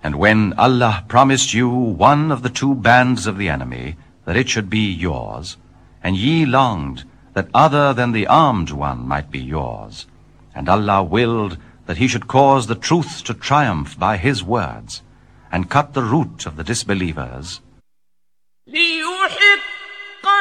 And when Allah promised you one of the two bands of the enemy, that it should be yours, and ye longed that other than the armed one might be yours, and Allah willed that he should cause the truth to triumph by his words, and cut the root of the disbelievers,